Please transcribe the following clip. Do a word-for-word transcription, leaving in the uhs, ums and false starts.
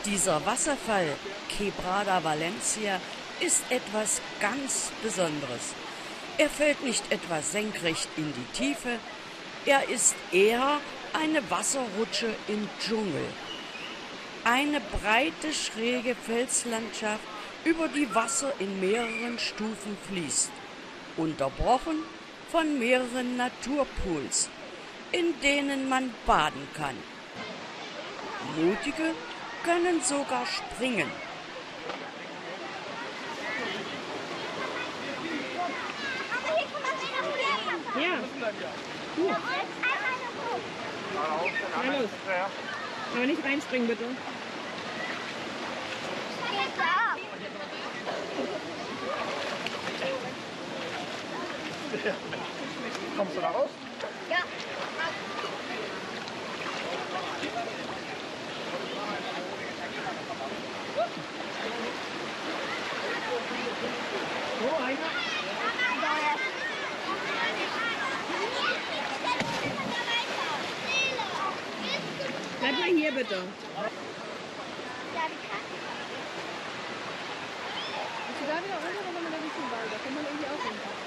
Dieser Wasserfall, Quebrada Valencia, ist etwas ganz Besonderes. Er fällt nicht etwa senkrecht in die Tiefe, er ist eher eine Wasserrutsche im Dschungel. Eine breite, schräge Felslandschaft, über die Wasser in mehreren Stufen fließt, unterbrochen von mehreren Naturpools, in denen man baden kann. Mutige können sogar springen. Ja. Gut. Na los. Aber nicht reinspringen, bitte. Kommst du da raus? Ja. So, einer. Bleib mal hier, bitte. Ja, die kann. Bist du da wieder runter oder mit der Wald? Da kann man irgendwie auch runter.